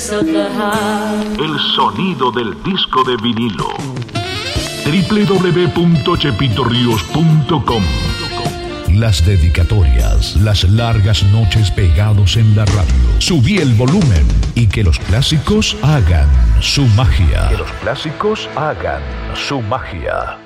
El sonido del disco de vinilo. www.chepitorios.com. Las dedicatorias, las largas noches pegados en la radio. Subí el volumen y que los clásicos hagan su magia. Que los clásicos hagan su magia.